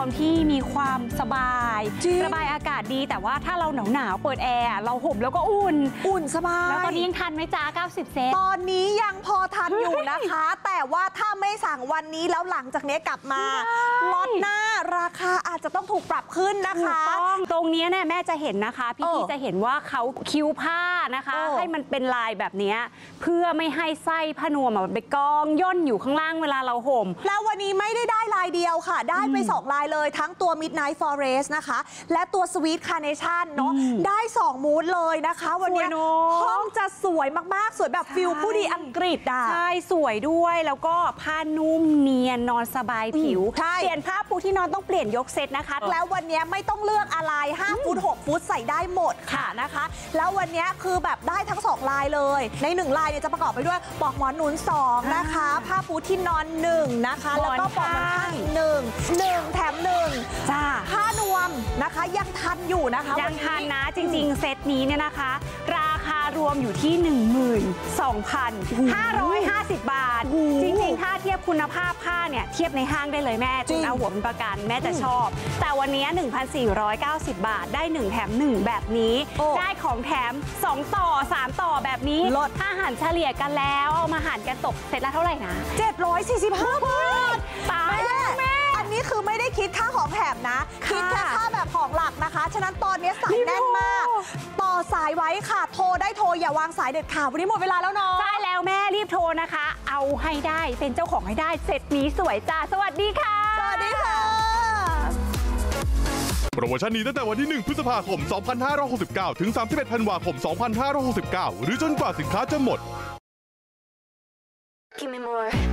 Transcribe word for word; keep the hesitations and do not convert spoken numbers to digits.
ที่มีความสบายระบายอากาศดีแต่ว่าถ้าเราหนาวหนาวเปิดแอร์เราห่มแล้วก็อุ่นอุ่นสบายแล้วตอนนี้ยังทันไหมจ้าเก้าสิบเซตตอนนี้ยังพอทันอยู่นะคะ แต่ว่าถ้าไม่สั่งวันนี้แล้วหลังจากนี้กลับมาล็อตหน้าราคาอาจจะต้องถูกปรับขึ้นนะคะตรงนี้เนี่ยแม่จะเห็นนะคะพี่พี่จะเห็นว่าเขาคิ้วผ้านะคะให้มันเป็นลายแบบนี้เพื่อไม่ให้ไส้ผ้านวมมันไปกองย่นอยู่ข้างล่างเวลาเราห่มแล้ววันนี้ไม่ได้ได้ลายเดียวค่ะได้ไปสองลายเลยทั้งตัว Midnight Forest นะคะและตัว Sweet Carnation เนาะได้สองมูดเลยนะคะวันนี้ห้องจะสวยมากๆสวยแบบฟิลผู้ดีอังกฤษอ่ะใช่สวยด้วยแล้วก็ผ้านุ่มเนียนนอนสบายผิวเปลี่ยนผ้าปูที่นอนต้องเปลี่ยนยกเซตนะคะแล้ววันนี้ไม่ต้องเลือกอะไรห้าฟุตหกฟุตใส่ได้หมดค่ะนะคะแล้ววันนี้คือแบบได้ทั้งสองลายเลยในหนึ่งลายเนี่ยจะประกอบไปด้วยปลอกหมอนหนุนสองนะคะผ้าปูที่นอนหนึ่งนะคะแล้วก็ปลอกหมอนข้างอีกหนึ่งหนึ่งแถมหนึ่งจ้าผ้านวมนะคะยังทันอยู่นะคะยังทันนะจริงๆเซตนี้เนี่ยนะคะราคารวมอยู่ที่ หนึ่งหมื่นสองพันห้าร้อยห้าสิบบาทจริงๆถ้าเทียบคุณภาพผ้าเนี่ยเทียบในห้างได้เลยแม่จนเอาหัวเป็นประกันแม่จะชอบแต่วันนี้ หนึ่งพันสี่ร้อยเก้าสิบบาทได้หนึ่งแถมหนึ่งแบบนี้ได้ของแถมสองต่อสามต่อแบบนี้ลดถ้าหันเฉลี่ยกันแล้วเอามาหันกันตกเสร็จแล้วเท่าไหร่นะเจ็ดร้อยสี่สิบห้าบาทตายแล้วแม่อันนี้คือไม่ได้คิดค่าของแถมนะคิดแค่ค่าแบบของหลักนะคะฉะนั้นตอนนี้สายแน่นมากต่อสายไว้ค่ะโทรได้โทรอย่าวางสายเด็ดขาดวันนี้หมดเวลาแล้วเนาะใช่แล้วแม่รีบโทรนะคะเอาให้ได้เป็นเจ้าของให้ได้เสร็จนี้สวยจ้าสวัสดีค่ะสวัสดีค่ะโปรโมชั่นนี้ตั้งแต่วันที่หนึ่งพฤษภาคมสองพันห้าร้อยหกสิบเก้าถึงสามสิบเอ็ดธันวาคมสองพันห้าร้อยหกสิบเก้าหรือจนกว่าสินค้าจะหมด Give me more